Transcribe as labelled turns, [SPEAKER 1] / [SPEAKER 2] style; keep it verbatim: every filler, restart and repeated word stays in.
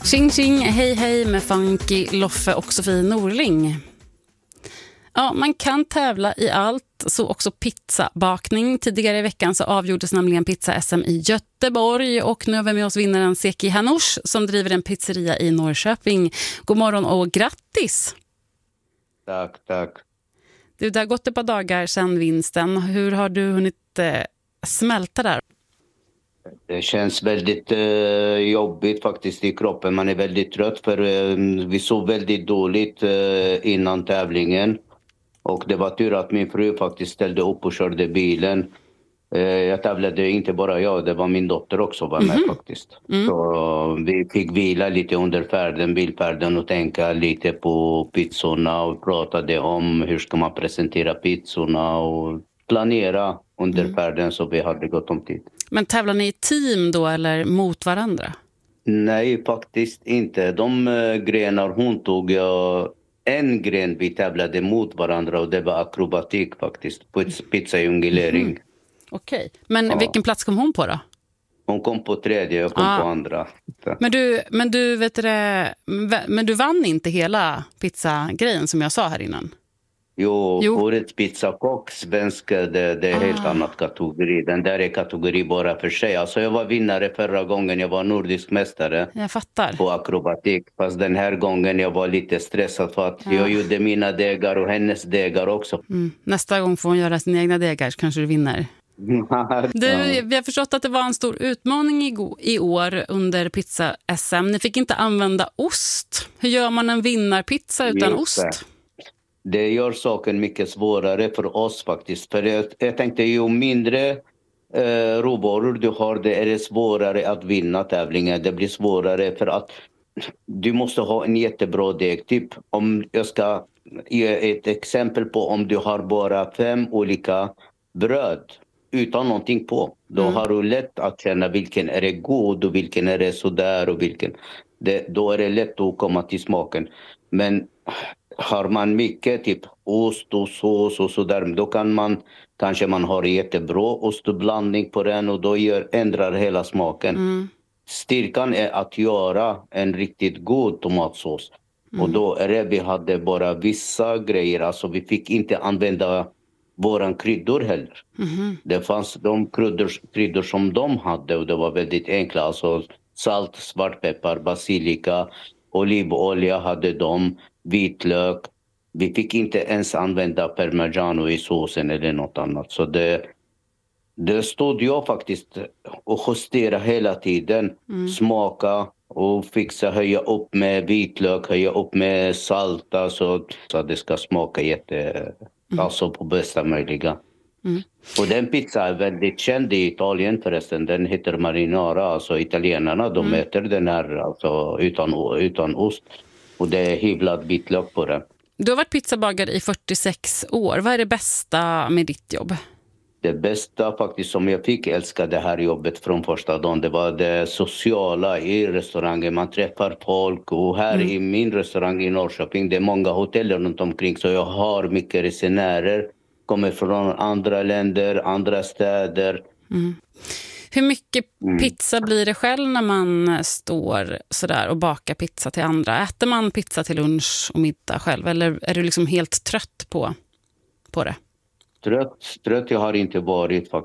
[SPEAKER 1] Tjing tjing, hej hej med Funky, Loffe och Sofie Norling. Ja, man kan tävla i allt, så också pizzabakning. Tidigare i veckan så avgjordes nämligen pizza-S M i Göteborg och nu har vi med oss vinnaren Seki Hanush som driver en pizzeria i Norrköping. God morgon och grattis!
[SPEAKER 2] Tack, tack.
[SPEAKER 1] Du, det har gått ett par dagar sedan vinsten. Hur har du hunnit eh, smälta där?
[SPEAKER 2] Det känns väldigt eh, jobbigt faktiskt i kroppen. Man är väldigt trött för eh, vi sov väldigt dåligt eh, innan tävlingen. Och det var tur att min fru faktiskt ställde upp och körde bilen. Eh, jag tävlade inte bara jag, det var min dotter också var med mm-hmm. faktiskt. Mm. Så vi fick vila lite under färden, bilfärden och tänka lite på pizzorna och pratade om hur ska man presentera pizzorna och planera under mm. färden så vi hade gått om tid.
[SPEAKER 1] Men tävlar ni i team då eller mot varandra?
[SPEAKER 2] Nej, faktiskt inte. De uh, grenar hon tog, uh, en gren vi tävlade mot varandra och det var akrobatik faktiskt. Pizzajonglering. Mm.
[SPEAKER 1] Okej, okay. Men ja. Vilken plats kom hon på då?
[SPEAKER 2] Hon kom på tredje, jag kom ah. på andra.
[SPEAKER 1] Men du, men, du, vet det, men du vann inte hela pizzagrejen som jag sa här innan?
[SPEAKER 2] Jo, jo. Årets pizzakock, svenska, det, det är ah. helt annat kategori. Den där är kategori bara för sig. Alltså jag var vinnare förra gången, jag var nordisk mästare.
[SPEAKER 1] Jag fattar.
[SPEAKER 2] På akrobatik. Fast den här gången jag var lite stressad för att ja. jag gjorde mina degar och hennes degar också.
[SPEAKER 1] Mm. Nästa gång får hon göra sina egna degar så kanske du vinner. Du, vi har förstått att det var en stor utmaning i, go- i år under pizza-S M. Ni fick inte använda ost. Hur gör man en vinnarpizza utan Just ost?
[SPEAKER 2] Det. Det gör saken mycket svårare för oss faktiskt. För jag, jag tänkte ju mindre eh, råvaror du har, det är det svårare att vinna tävlingar. Det blir svårare för att du måste ha en jättebra deg. Typ om jag ska ge ett exempel på om du har bara fem olika bröd utan någonting på. Då mm. har du lätt att känna vilken är det god och vilken är det sådär och vilken. Det, då är det lätt att komma till smaken. Men har man mycket typ ost och sås och sådär, då kan man kanske man har jättebra ostblandning på den och då gör, ändrar hela smaken. Mm. Styrkan är att göra en riktigt god tomatsås. Mm. Och då är det vi hade bara vissa grejer, alltså vi fick inte använda våran kryddor heller. Mm. Det fanns de kryddor, kryddor som de hade och det var väldigt enkla, alltså salt, svartpeppar, basilika, olivolja hade de, vitlök. Vi fick inte ens använda parmigiano i såsen eller något annat. Så det, det stod jag faktiskt och justera hela tiden. Mm. Smaka och fixa, höja upp med vitlök, höja upp med salt. Alltså, så att det ska smaka jätte, mm. alltså på bästa möjliga. Mm. Och den pizza är väldigt känd i Italien förresten. Den heter marinara. Alltså italienarna, de mm. äter den här alltså, utan, utan ost. Och det är hyvlad vitlök på den.
[SPEAKER 1] Du har varit pizzabagare i fyrtiosex år. Vad är det bästa med ditt jobb?
[SPEAKER 2] Det bästa faktiskt som jag fick älska det här jobbet från första dagen. Det var det sociala i restaurangen. Man träffar folk och här mm. i min restaurang i Norrköping. Det är många hotell runt omkring så jag har mycket resenärer. Kommer från andra länder, andra städer. Mm.
[SPEAKER 1] Hur mycket pizza blir det själv när man står sådär och bakar pizza till andra? Äter man pizza till lunch och middag själv? Eller är du liksom helt trött på, på det?
[SPEAKER 2] Trött, trött jag har inte varit